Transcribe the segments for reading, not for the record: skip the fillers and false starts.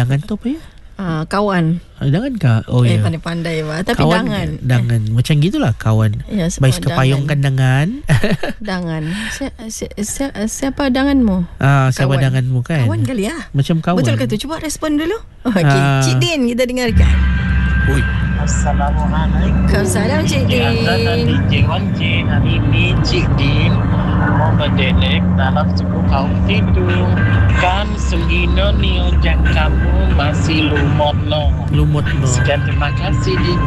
Dangan tu apa ya? Kawan. Dangan kah? Oh ya. Pandai-pandai bah. Tapi kawan, dangan. Macam gitulah kawan. Ya, Bais kepayungkan dangan. Dangan. Siapa danganmu? Siapa danganmu kan? Kawan kali ya. Macam kawan. Betul ke tu? Cuba respon dulu. Okey, Cik Din kita dengarkan. Oi. Assalamualaikum. Salam Cik Din. DJ Wanjin. Hari ini Cik Din mau berdelek dalam suku kaum tidur. Kan selino ni ojang kamu masih lumot no. Sekian terima kasih DJ.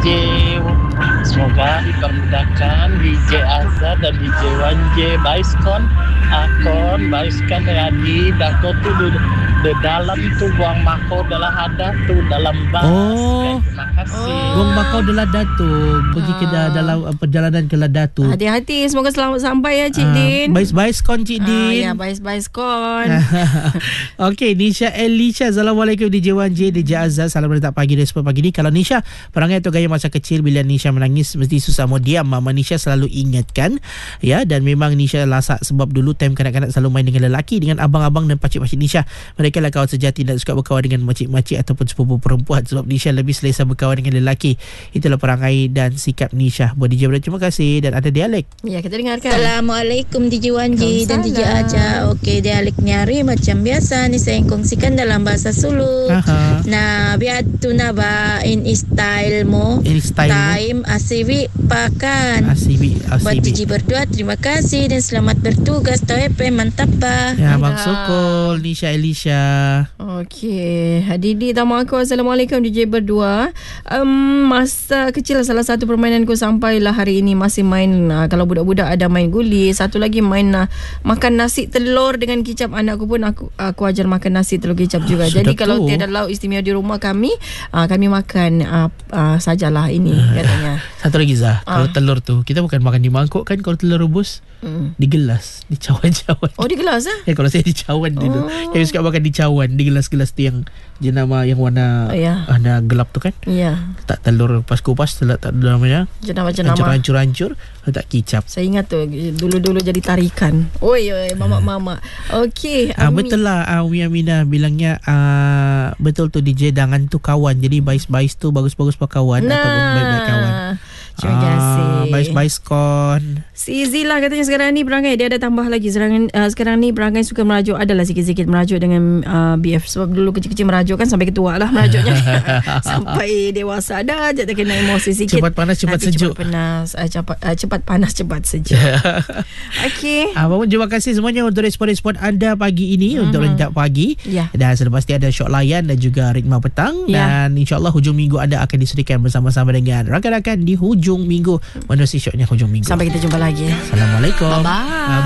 Semoga dipermudahkan DJ Azhar dan DJ Wanjin. Baiskon akon baiskan Radi dako tu di dalam tu buang makau dalam hadah tu dalam bas. Terima kasih. Buang makau dalam datu. Pergi ke dalam perjalanan ke Ladatu. Hati-hati, semoga selamat sampai ya Cik Din. Bais kon Cik Din. Ya, bais kon. Okey, Nisha Elisha. Assalamualaikum DJ Wanjin, DJ Azhar. Salam datang pagi, respon pagi ni. Kalau Nisha perangai atau gaya masa kecil bila Nisha menangis mesti susah mau diam. Mama Nisha selalu ingatkan. Ya, dan memang Nisha lasak sebab dulu time kanak-kanak selalu main dengan lelaki, dengan abang-abang dan pakcik-pakcik Nisha. Mereka lah kawan sejati dan suka berkawan dengan makcik-makcik ataupun sepupu perempuan sebab Nisha lebih selesa berkawan dengan lelaki. Itulah perangai dan sikap Nisha. Buat DJ Bro, terima kasih. Dan ada dialek. Ya, kita dengarkan. Assalamualaikum DJ Wanji dan DJ Aja. Okey, dialek nyari macam biasa ni saya kongsikan dalam bahasa Sulu. Nah, biar tu na ba in style mo. Time asiwi pakan. Asiwi. Buat DJ berdua terima kasih dan selamat bertugas. Toepe mantap ba. Ya, Bang Sokol, Nisha Elisha. Okey, Didi tamu aku. Assalamualaikum DJ berdua. Masa kecil salah satu permainanku sampailah hari ini masih main. Kalau budak-budak ada main guli, satu lagi main makan nasi telur dengan kicap. Anakku pun aku ajar makan nasi telur kicap juga. Jadi kalau tiada lauk istimewa di rumah kami, kami makan sajalah ini katanya. Satu lagi Zah, kalau telur tu kita bukan makan di mangkuk kan. Kalau telur rebus di gelas, di cawan-cawan. Oh, di gelas Ya, kalau saya di cawan dulu. Saya suka makan di cawan, di gelas-gelas tu yang jenama yang warna warna gelap tu kan. Ya. Tak telur pas kupas tak namanya. Jenama-jenama hancur-hancur tak kicap. Saya ingat tu dulu-dulu jadi tarikan. Oi, mama. Okey, betul lah Umi Aminah bilangnya betul tu DJ Dangan tu kawan. Jadi bais-bais tu bagus-bagus berkawan ataupun baik-baik kawan. Terima kasih. Bais-bais kon. Si Zila katanya sekarang ni perangai dia ada tambah lagi. Sekarang ni perangai suka merajuk. Adalah sikit-sikit merajuk dengan BF. Sebab dulu kecil-kecil merajuk kan sampai ketua lah merajuknya. Sampai dewasa ada je terkena emosi sikit. Cepat panas cepat sejuk. Cepat panas cepat sejuk. Okey. Terima kasih semuanya untuk respon-respon anda pagi ini untuk rentak pagi. Dan selepas ni ada Syok Layan dan juga Ritma Petang. Dan insyaAllah hujung minggu anda akan disediakan bersama-sama dengan rakan-rakan di hujung minggu. Mana si Syoknya hujung minggu. Sampai kita jumpa lagi. Assalamualaikum. Bye-bye.